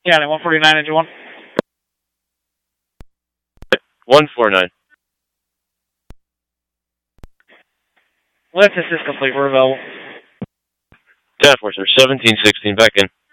Yeah, 149, engine 1. 149. Lift assist complete. We're available. 10-4, sir. 1716, back in.